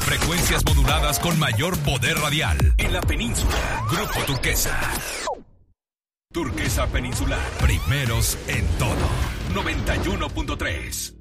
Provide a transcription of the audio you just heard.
Frecuencias moduladas con mayor poder radial. En la península, Grupo Turquesa. Turquesa Peninsular. Primeros en todo. 91.3.